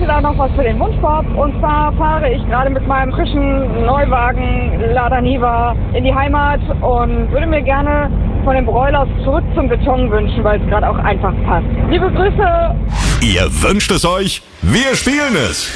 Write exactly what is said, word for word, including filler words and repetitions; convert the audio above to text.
hätte da noch was für den Wunschkorb. Und zwar fahre ich gerade mit meinem frischen Neuwagen Lada Niva in die Heimat und würde mir gerne von den Broilers zurück zum Beton wünschen, weil es gerade auch einfach passt. Liebe Grüße! Ihr wünscht es euch, wir spielen es.